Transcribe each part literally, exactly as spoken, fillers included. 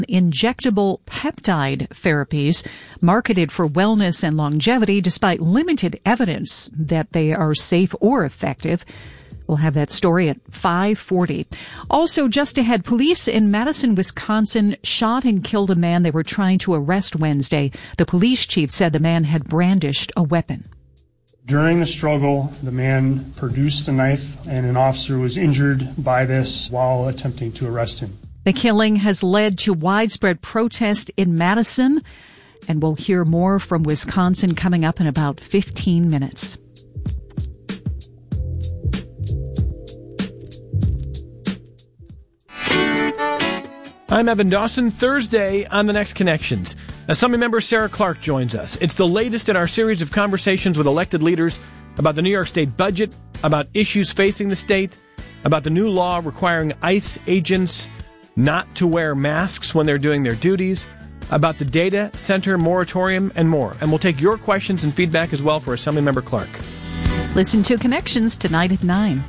Injectable peptide therapies marketed for wellness and longevity despite limited evidence that they are safe or effective. We'll have that story at five forty. Also, just ahead, police in Madison, Wisconsin shot and killed a man they were trying to arrest Wednesday. The police chief said the man had brandished a weapon. During the struggle, the man produced a knife, and an officer was injured by this while attempting to arrest him. The killing has led to widespread protest in Madison, and we'll hear more from Wisconsin coming up in about fifteen minutes. I'm Evan Dawson. Thursday on The Next Connections, Assembly member Sarah Clark joins us. It's the latest in our series of conversations with elected leaders about the New York State budget, about issues facing the state, about the new law requiring ICE agents not to wear masks when they're doing their duties, about the data center moratorium, and more. And we'll take your questions and feedback as well for Assemblymember Clark. Listen to Connections tonight at nine.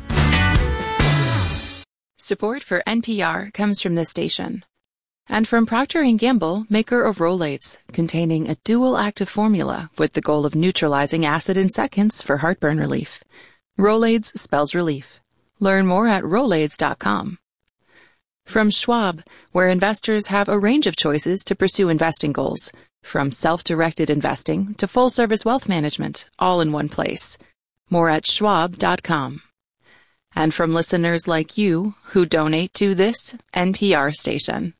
Support for N P R comes from this station. And from Procter and Gamble, maker of Rolaids, containing a dual active formula with the goal of neutralizing acid in seconds for heartburn relief. Rolaids spells relief. Learn more at Rolaids dot com. From Schwab, where investors have a range of choices to pursue investing goals, from self-directed investing to full-service wealth management, all in one place. More at Schwab dot com. And from listeners like you who donate to this N P R station.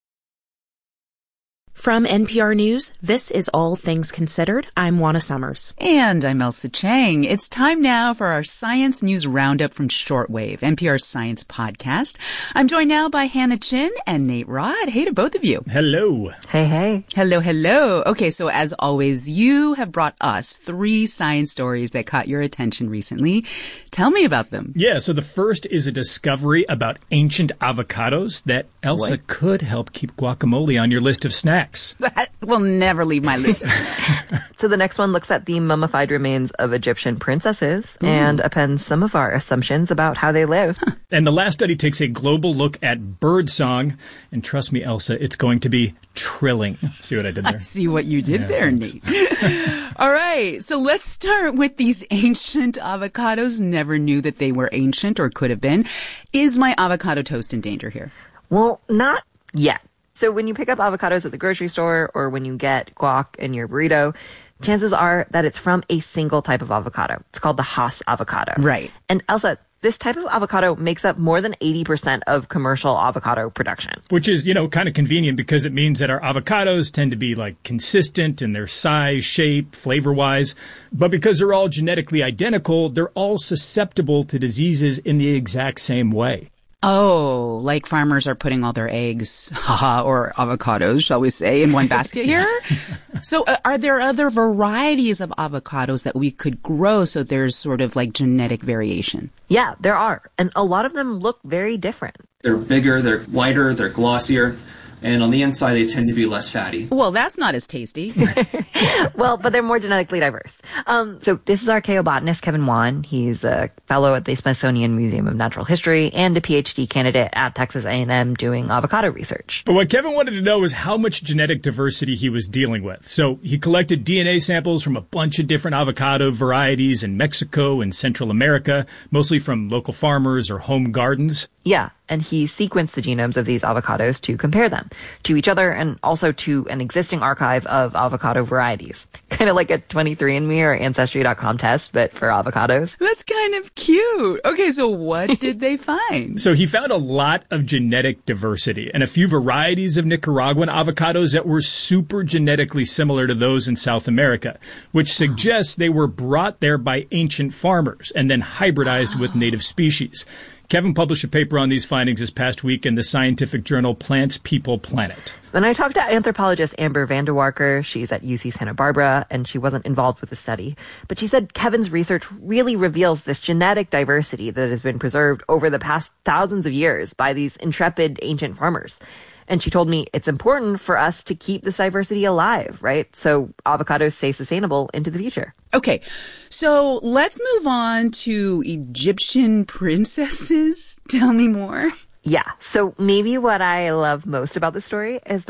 From N P R News, this is All Things Considered. I'm Juana Summers. And I'm Elsa Chang. It's time now for our Science News Roundup from Shortwave, N P R's science podcast. I'm joined now by Hannah Chin and Nate Rod. Hey to both of you. Hello. Hey, hey. Hello, hello. Okay, so as always, you have brought us three science stories that caught your attention recently. Tell me about them. Yeah, so the first is a discovery about ancient avocados that Elsa What? could help keep guacamole on your list of snacks. That will never leave my list. So the next one looks at the mummified remains of Egyptian princesses Ooh. and appends some of our assumptions about how they live. And the last study takes a global look at birdsong. And trust me, Elsa, it's going to be trilling. See what I did there? I see what you did yeah, there, thanks. Nate. All right, so let's start with these ancient avocados. Never knew that they were ancient or could have been. Is my avocado toast in danger here? Well, not yet. So when you pick up avocados at the grocery store or when you get guac in your burrito, chances are that it's from a single type of avocado. It's called the Hass avocado. Right. And Elsa, this type of avocado makes up more than eighty percent of commercial avocado production. Which is, you know, kind of convenient because it means that our avocados tend to be like consistent in their size, shape, flavor-wise. But because they're all genetically identical, they're all susceptible to diseases in the exact same way. Oh, like farmers are putting all their eggs, haha, or avocados, shall we say, in one basket here? So uh, are there other varieties of avocados that we could grow so there's sort of like genetic variation? Yeah, there are. And a lot of them look very different. They're bigger, they're whiter, they're glossier. And on the inside, they tend to be less fatty. Well, that's not as tasty. Well, but they're more genetically diverse. Um, so this is our archaeobotanist, Kevin Wan. He's a fellow at the Smithsonian Museum of Natural History and a P H D candidate at Texas A and M doing avocado research. But what Kevin wanted to know was how much genetic diversity he was dealing with. So he collected D N A samples from a bunch of different avocado varieties in Mexico and Central America, mostly from local farmers or home gardens. Yeah, and he sequenced the genomes of these avocados to compare them to each other and also to an existing archive of avocado varieties. Kind of like a twenty-three and me or Ancestry dot com test, but for avocados. That's kind of cute. Okay, so what did they find? So he found a lot of genetic diversity and a few varieties of Nicaraguan avocados that were super genetically similar to those in South America, which suggests they were brought there by ancient farmers and then hybridized with native species. Kevin published a paper on these findings this past week in the scientific journal Plants, People, Planet. Then I talked to anthropologist Amber Vanderwarker. She's at U C Santa Barbara, and she wasn't involved with the study. But she said Kevin's research really reveals this genetic diversity that has been preserved over the past thousands of years by these intrepid ancient farmers. And she told me it's important for us to keep this diversity alive, right? So avocados stay sustainable into the future. Okay, so let's move on to Egyptian princesses. Tell me more. Yeah, so maybe what I love most about the story is that